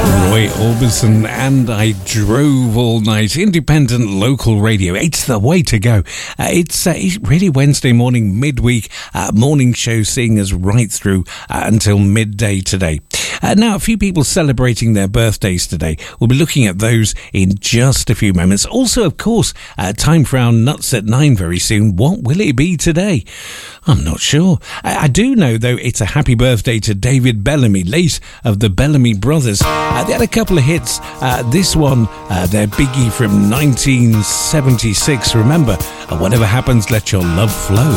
Roy Orbison and I Drove All Night. Independent local radio. It's the way to go. It's really Wednesday morning, midweek morning show, seeing us right through until midday today. Now, a few people celebrating their birthdays today. We'll be looking at those in just a few moments. Also, of course, time for our Nuts at 9 very soon. What will it be today? I'm not sure. I do know, though, it's a happy birthday to David Bellamy, late of the Bellamy Brothers. They had a couple of hits. This one, their biggie from 1976. Remember, whatever happens, let your love flow.